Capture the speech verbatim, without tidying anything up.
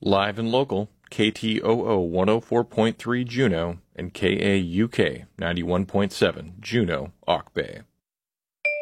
Live and local, K T O O one oh four point three Juneau and K A U K ninety-one point seven Juneau, Auk Bay.